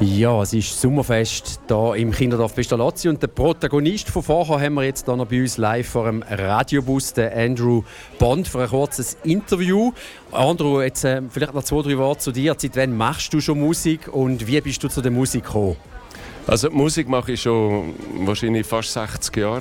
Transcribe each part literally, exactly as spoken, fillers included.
Ja, es ist Sommerfest hier im Kinderdorf Pestalozzi und der Protagonist von vorher haben wir jetzt hier noch bei uns live vor dem Radiobus, den Andrew Bond, für ein kurzes Interview. Andrew, jetzt äh, vielleicht noch zwei, drei Worte zu dir. Seit wann machst du schon Musik und wie bist du zu der Musik gekommen? Also Musik mache ich schon wahrscheinlich fast sechzig Jahre.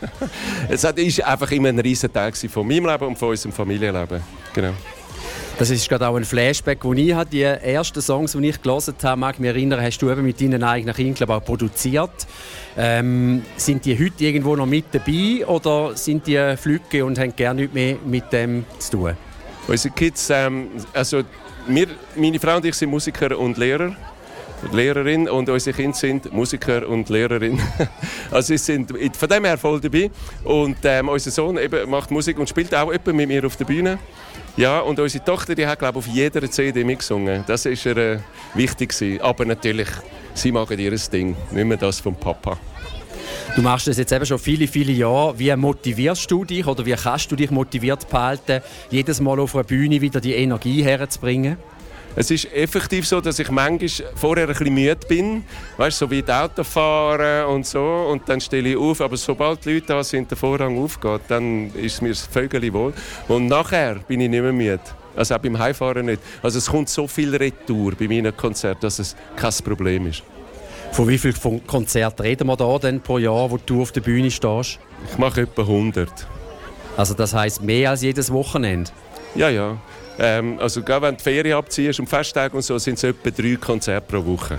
Es war einfach immer ein riesen Teil von meinem Leben und von unserem Familienleben. Genau. Das ist gerade auch ein Flashback, den ich habe. Die ersten Songs, die ich gelesen habe, mag ich mich erinnern, hast du eben mit deinen eigenen Kindern auch produziert. Ähm, sind die heute irgendwo noch mit dabei oder sind die Flügge und haben gerne nichts mehr mit dem zu tun? Unsere Kids, ähm, also wir, meine Frau und ich sind Musiker und Lehrer. Lehrerin und unsere Kinder sind Musiker und Lehrerin. Also sie sind von dem her voll dabei. Und ähm, unser Sohn eben macht Musik und spielt auch etwa mit mir auf der Bühne. Ja, und unsere Tochter, die hat, glaube ich, auf jeder C D mitgesungen. Das war ihr äh, wichtig gewesen. Aber natürlich, sie machen ihr Ding, nicht mehr das vom Papa. Du machst das jetzt eben schon viele, viele Jahre. Wie motivierst du dich oder wie kannst du dich motiviert behalten, jedes Mal auf einer Bühne wieder die Energie herzubringen? Es ist effektiv so, dass ich manchmal vorher ein bisschen müde bin, weißt, so wie das Autofahren und so, und dann stelle ich auf, aber sobald die Leute da sind, der Vorhang aufgeht, dann ist es mir das Vögel wohl. Und nachher bin ich nicht mehr müde, also auch beim Heimfahren nicht. Also es kommt so viel Retour bei meinen Konzerten, dass es kein Problem ist. Von wie vielen Konzerten reden wir da denn pro Jahr, wo du auf der Bühne stehst? Ich mache etwa hundert. Also das heisst mehr als jedes Wochenende? Ja, ja. Ähm, also gerade wenn du die Ferien abziehst und Festtage und so, sind es etwa drei Konzerte pro Woche.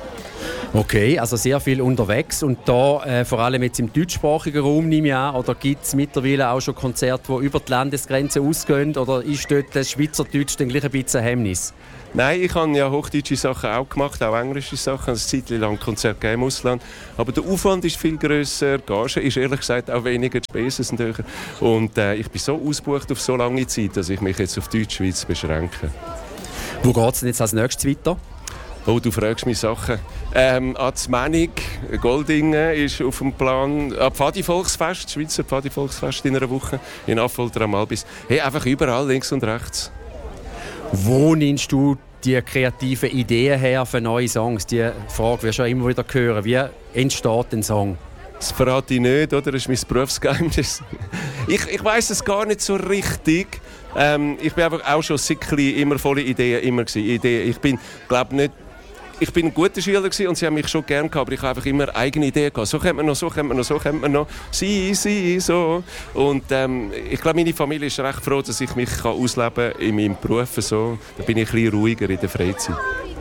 Okay, also sehr viel unterwegs und da äh, vor allem jetzt im deutschsprachigen Raum nehme ich an, oder gibt es mittlerweile auch schon Konzerte, die über die Landesgrenze ausgehen, oder ist dort das Schweizerdeutsch dann gleich ein bisschen ein Hemmnis? Nein, ich habe ja hochdeutsche Sachen auch gemacht, auch englische Sachen, eine Zeit lang Konzerte im Ausland. Aber der Aufwand ist viel grösser, die Gage ist ehrlich gesagt auch weniger, die Spesen sind höher. Und äh, ich bin so ausgebucht auf so lange Zeit, dass ich mich jetzt auf die Deutschschweiz beschränke. Wo geht es denn jetzt als nächstes weiter? Oh, du fragst mich Sachen. Ähm, Azmenig, Goldingen ist auf dem Plan. Äh, Pfadi-Volksfest, Schweizer Pfadi-Volksfest in einer Woche. In Affolter am Albis. Hey, einfach überall, links und rechts. Wo nimmst du die kreativen Ideen her für neue Songs? Die Frage wirst du immer wieder hören. Wie entsteht ein Song? Das verrate ich nicht, oder? Das ist mein Berufsgeheimnis. ich ich weiss es gar nicht so richtig. Ähm, ich bin einfach auch schon sickli, immer voller Ideen. Immer Ideen. Ich bin, glaube nicht... Ich bin ein guter Schüler gewesen und sie haben mich schon gern gehabt, aber ich habe einfach immer eigene Ideen gehabt. So könnte man noch, so könnte man noch, so könnte man noch. Sie, sie, so. Und ähm, ich glaube, meine Familie ist recht froh, dass ich mich kann ausleben kann in meinem Beruf. So. Da bin ich ein bisschen ruhiger in der Freizeit.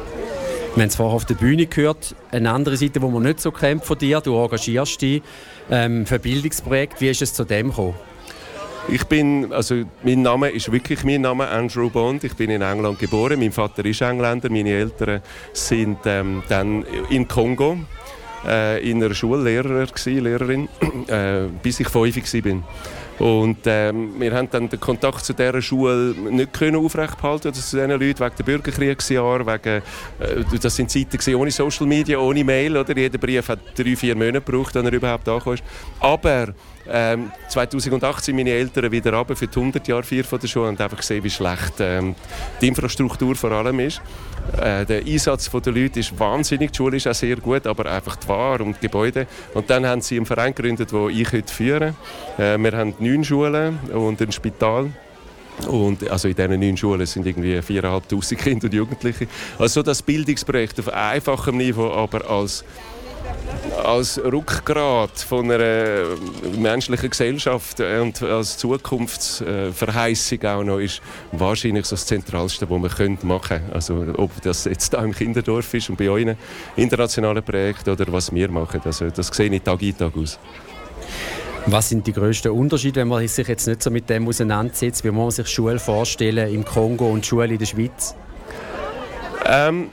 Wir haben es vorher auf der Bühne gehört. Eine andere Seite, die man nicht so kennt von dir. Du engagierst dich ähm, für Bildungsprojekte. Wie ist es zu dem gekommen? Ich bin, also mein Name ist wirklich mein Name, Andrew Bond. Ich bin in England geboren. Mein Vater ist Engländer. Meine Eltern sind ähm, dann in Kongo äh, in einer Schule Lehrer gewesen, Lehrerin, äh, bis ich fünf war. Und ähm, wir haben dann den Kontakt zu dieser Schule nicht können aufrechthalten, also zu diesen Leuten, wegen der Bürgerkriegsjahre, wegen, äh, das sind Zeiten ohne Social Media, ohne Mail, oder? Jeder Brief hat drei, vier Monate gebraucht, wenn er überhaupt angekommen ist. Aber ähm, zweitausendachtzehn sind meine Eltern wieder runter für die hundert-Jahr-Feier von der Schule und einfach gesehen, wie schlecht ähm, die Infrastruktur vor allem ist. Äh, der Einsatz der Leute ist wahnsinnig, die Schule ist auch sehr gut, aber einfach die Ware und die Gebäude. Und dann haben sie einen Verein gegründet, den ich heute führe. Äh, wir haben neun Schulen und ein Spital. Und also in diesen neun Schulen sind irgendwie viertausendfünfhundert Kinder und Jugendliche. Also das Bildungsprojekt auf einfachem Niveau, aber als als Rückgrat von einer menschlichen Gesellschaft und als Zukunftsverheißung auch noch ist wahrscheinlich so das Zentralste, was wir machen können. Also ob das jetzt hier im Kinderdorf ist und bei euren internationalen Projekten oder was wir machen. Also das sehe ich Tag ein, Tag aus. Was sind die grössten Unterschiede, wenn man sich jetzt nicht so mit dem auseinandersetzt? Wie muss man sich Schule vorstellen im Kongo und Schule in der Schweiz? Ähm...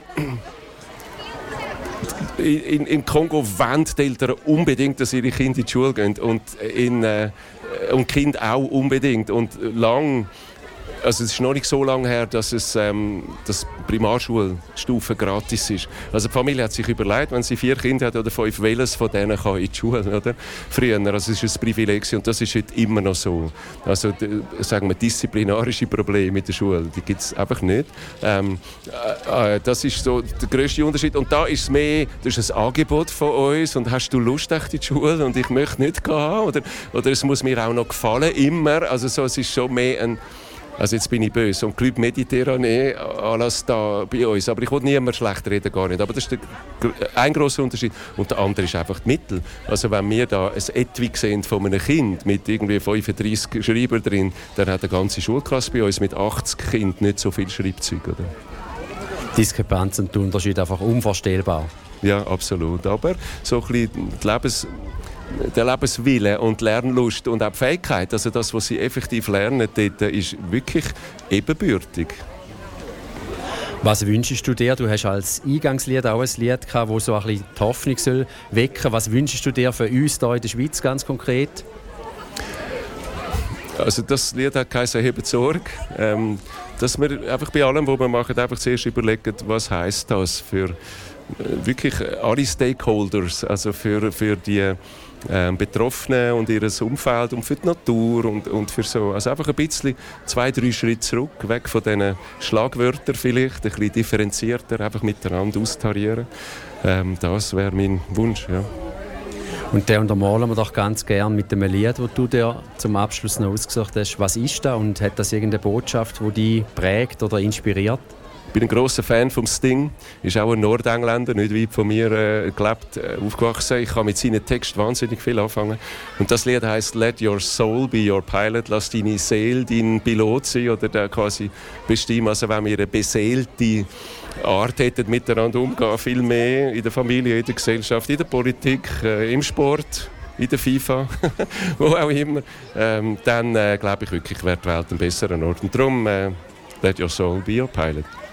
In, in Kongo wollen die Eltern unbedingt, dass ihre Kinder in die Schule gehen und, in, äh, und die Kinder auch unbedingt. Und lang also es ist noch nicht so lange her, dass es ähm, dass Primarschulstufe gratis ist. Also die Familie hat sich überlegt, wenn sie vier Kinder hat oder fünf, welches von denen kann in die Schule, oder? Früher, also es ist ein Privileg und das ist heute immer noch so. Also die, sagen wir, disziplinarische Probleme mit der Schule, die gibt es einfach nicht. Ähm, äh, das ist so der grösste Unterschied. Und da ist es mehr, das ist ein Angebot von uns und hast du Lust echt in die Schule und ich möchte nicht gehen oder, oder es muss mir auch noch gefallen, immer. Also so, es ist schon mehr ein, also jetzt bin ich böse, und Club Mediterranee, alles da bei uns. Aber ich will niemand schlecht reden, gar nicht. Aber das ist der, ein grosser Unterschied. Und der andere ist einfach die Mittel. Also wenn wir da ein Etui sehen von einem Kind mit irgendwie fünfunddreissig Schreiber drin, dann hat eine ganze Schulklasse bei uns mit achtzig Kindern nicht so viel Schreibzeug, oder? Diskrepanz und der Unterschied einfach unvorstellbar. Ja, absolut. Aber so ein bisschen die Lebens der Lebenswille und die Lernlust und auch die Fähigkeit, also das, was sie effektiv lernen, dort ist wirklich ebenbürtig. Was wünschst du dir? Du hast als Eingangslied auch ein Lied gehabt, das so ein bisschen die Hoffnung soll wecken. Was wünschst du dir für uns hier in der Schweiz ganz konkret? Also das Lied hat geheißen «Hebt Sorge». Ähm, dass wir einfach bei allem, was wir machen, einfach zuerst überlegen, was heisst das für äh, wirklich alle Stakeholders, also für, für die ähm, Betroffenen und ihr Umfeld und für die Natur und, und für so. Also einfach ein bisschen zwei, drei Schritte zurück, weg von diesen Schlagwörtern vielleicht, ein bisschen differenzierter, einfach miteinander austarieren. Ähm, das wäre mein Wunsch, ja. Und den untermalen wir doch ganz gern mit dem Lied, das du dir zum Abschluss noch ausgesucht hast. Was ist das und hat das irgendeine Botschaft, die dich prägt oder inspiriert? Ich bin ein grosser Fan vom Sting. Ist auch ein Nordengländer, nicht weit von mir äh, gelebt, äh, aufgewachsen. Ich kann mit seinen Texten wahnsinnig viel anfangen. Und das Lied heisst «Let your soul be your pilot». Lass deine Seele dein Pilot sein oder der quasi bestimmen. Also wenn wir eine beseelte Art hätten, miteinander umgehen, viel mehr in der Familie, in der Gesellschaft, in der Politik, äh, im Sport, in der FIFA, wo auch immer, ähm, dann äh, glaube ich wirklich, wäre die Welt ein besserer Ort. Und darum, äh, «Let your soul be your pilot».